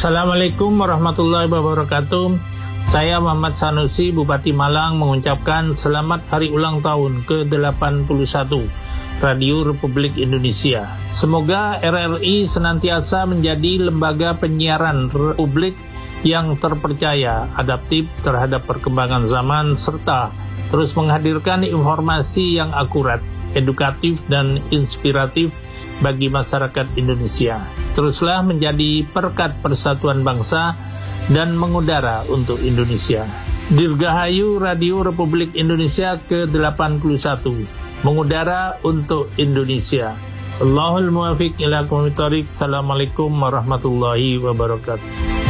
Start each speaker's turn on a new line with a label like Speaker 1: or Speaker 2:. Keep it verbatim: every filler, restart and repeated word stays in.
Speaker 1: Assalamualaikum warahmatullahi wabarakatuh. Saya Muhammad Sanusi, Bupati Malang, mengucapkan selamat hari ulang tahun ke delapan puluh satu Radio Republik Indonesia. Semoga R R I senantiasa menjadi lembaga penyiaran Republik yang terpercaya, adaptif terhadap perkembangan zaman, serta terus menghadirkan informasi yang akurat, edukatif, dan inspiratif bagi masyarakat Indonesia. Teruslah menjadi perkat persatuan bangsa dan mengudara untuk Indonesia. Dirgahayu Radio Republik Indonesia ke delapan puluh satu, mengudara untuk Indonesia. Allahul muwafiq ila aqwamit thoriq. Assalamualaikum warahmatullahi wabarakatuh.